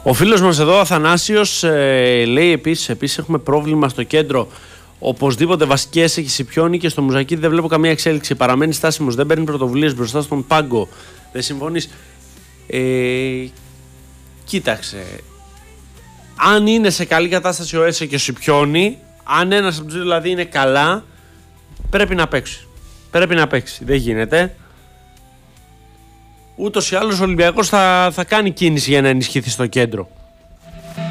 Ο φίλος μας εδώ, Αθανάσιος, λέει επίσης έχουμε πρόβλημα στο κέντρο. Οπωσδήποτε βασική έσαι και Σιπιόνι και στο Μουζακίδη δεν βλέπω καμία εξέλιξη. Παραμένει στάσιμος, δεν παίρνει πρωτοβουλίες μπροστά στον πάγκο. Δεν συμφωνείς? Κοίταξε. Αν είναι σε καλή κατάσταση ο Έσε και ο Σιπιόνι, αν ένας από τους δύο δηλαδή είναι καλά, πρέπει να παίξει. Πρέπει να παίξει. Δεν γίνεται. Ούτως ή άλλως ο Ολυμπιακός θα κάνει κίνηση για να ενισχυθεί στο κέντρο.